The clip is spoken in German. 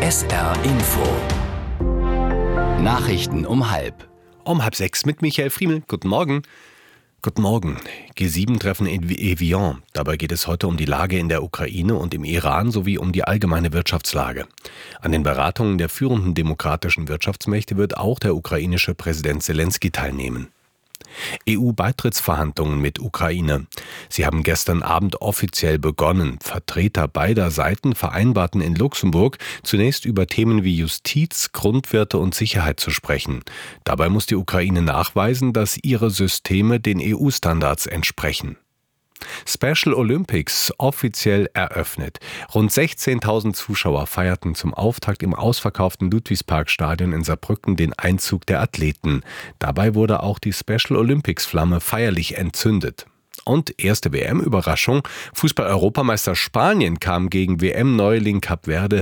SR Info. Nachrichten um 5:30. Um 5:30 mit Michael Friemel. Guten Morgen. Guten Morgen. G7-Treffen in Evian. Dabei geht es heute um die Lage in der Ukraine und im Iran sowie um die allgemeine Wirtschaftslage. An den Beratungen der führenden demokratischen Wirtschaftsmächte wird auch der ukrainische Präsident Selenskyj teilnehmen. EU-Beitrittsverhandlungen mit Ukraine. Sie haben gestern Abend offiziell begonnen. Vertreter beider Seiten vereinbarten in Luxemburg, zunächst über Themen wie Justiz, Grundwerte und Sicherheit zu sprechen. Dabei muss die Ukraine nachweisen, dass ihre Systeme den EU-Standards entsprechen. Special Olympics offiziell eröffnet. Rund 16.000 Zuschauer feierten zum Auftakt im ausverkauften Ludwigsparkstadion in Saarbrücken den Einzug der Athleten. Dabei wurde auch die Special Olympics Flamme feierlich entzündet. Und erste WM-Überraschung: Fußball-Europameister Spanien kam gegen WM-Neuling Kap Verde